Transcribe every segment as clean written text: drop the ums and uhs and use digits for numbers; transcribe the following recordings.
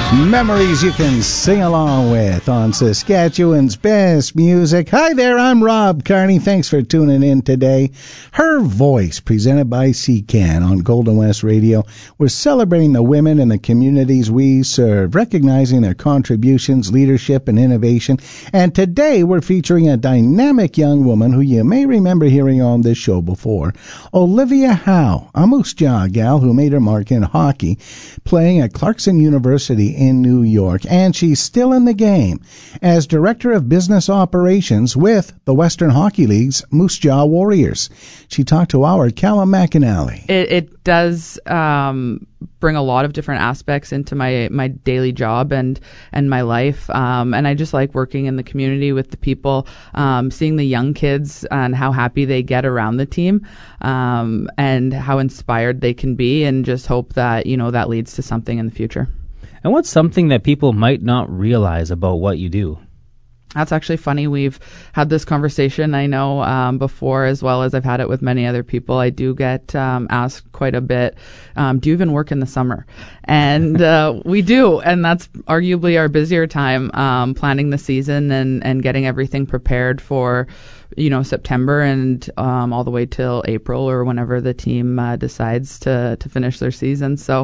Memories you can sing along with on Saskatchewan's best music. Hi there, I'm Rob Carney. Thanks for tuning in today. Her Voice, presented by CCAN on Golden West Radio. We're celebrating the women in the communities we serve, recognizing their contributions, leadership, and innovation. And today we're featuring a dynamic young woman who you may remember hearing on this show before. Olivia Howe, a Moose Jaw gal who made her mark in hockey, playing at Clarkson University in New York, and she's still in the game as Director of Business Operations with the Western Hockey League's Moose Jaw Warriors. She talked to our Callum McAnally. It does bring a lot of different aspects into my daily job and my life, and I just like working in the community with the people, seeing the young kids and how happy they get around the team, and how inspired they can be, and just hope that that leads to something in the future. And what's something that people might not realize about what you do? That's actually funny. We've had this conversation, I know, before, as well as I've had it with many other people. I do get asked quite a bit, do you even work in the summer? And we do, and that's arguably our busier time, planning the season and getting everything prepared for September and all the way till April or whenever the team decides to finish their season. So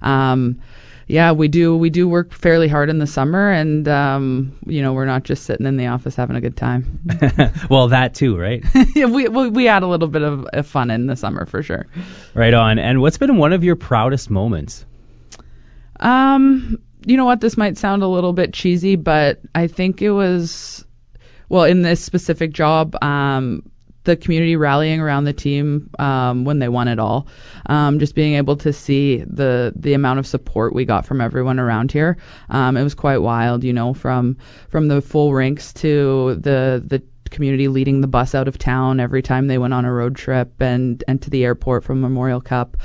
yeah, we do work fairly hard in the summer, and we're not just sitting in the office having a good time. Well, that too, right? Yeah, we add a little bit of fun in the summer for sure. Right on. And what's been one of your proudest moments? You know what? This might sound a little bit cheesy, but I think it was, in this specific job, the community rallying around the team when they won it all. Just being able to see the amount of support we got from everyone around here. It was quite wild, from the full rinks to the community leading the bus out of town every time they went on a road trip and to the airport from Memorial Cup.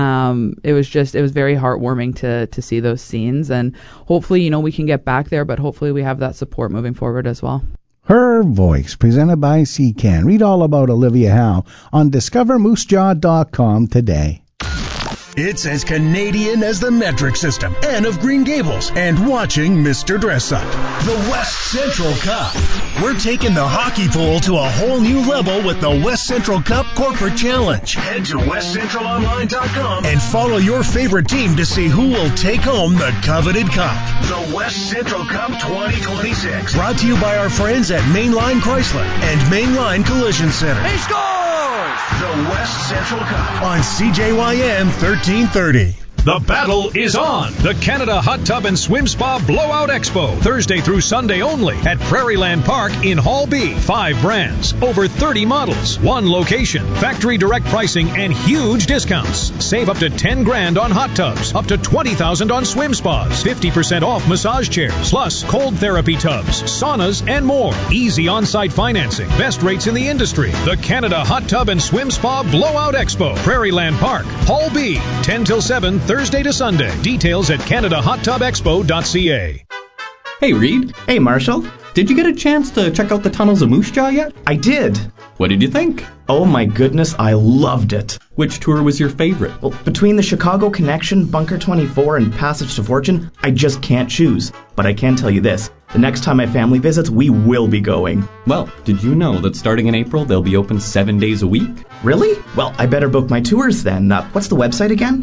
It was very heartwarming to see those scenes, and hopefully, we can get back there, but hopefully we have that support moving forward as well. Her Voice, presented by CCAN. Read all about Olivia Howe on discovermoosejaw.com today. It's as Canadian as the metric system, Anne of Green Gables, and watching Mr. Dressup. The West Central Cup. We're taking the hockey pool to a whole new level with the West Central Cup Corporate Challenge. Head to westcentralonline.com and follow your favorite team to see who will take home the coveted cup. The West Central Cup 2026. Brought to you by our friends at Mainline Chrysler and Mainline Collision Center. He scores! The West Central Cup on CJYM 1330. The battle is on. The Canada Hot Tub and Swim Spa Blowout Expo. Thursday through Sunday only at Prairieland Park in Hall B. 5 brands, over 30 models, 1 location, factory direct pricing, and huge discounts. Save up to $10,000 on hot tubs, up to $20,000 on swim spas, 50% off massage chairs, plus cold therapy tubs, saunas, and more. Easy on-site financing, best rates in the industry. The Canada Hot Tub and Swim Spa Blowout Expo. Prairieland Park, Hall B, 10 till 7, Thursday to Sunday. Details at CanadaHotTubExpo.ca. Hey, Reed. Hey, Marshall. Did you get a chance to check out the tunnels of Moose Jaw yet? I did. What did you think? Oh my goodness, I loved it. Which tour was your favorite? Well, between the Chicago Connection, Bunker 24, and Passage to Fortune, I just can't choose. But I can tell you this. The next time my family visits, we will be going. Well, did you know that starting in April, they'll be open 7 days a week? Really? Well, I better book my tours then. What's the website again?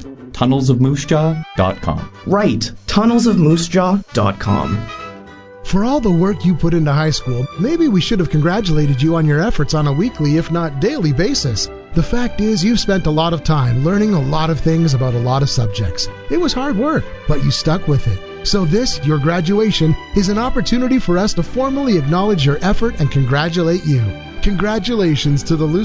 TunnelsofMooseJaw.com. Right, TunnelsofMooseJaw.com. For all the work you put into high school, maybe we should have congratulated you on your efforts on a weekly, if not daily basis. The fact is, you've spent a lot of time learning a lot of things about a lot of subjects. It was hard work, but you stuck with it. So this, your graduation, is an opportunity for us to formally acknowledge your effort and congratulate you. Congratulations to the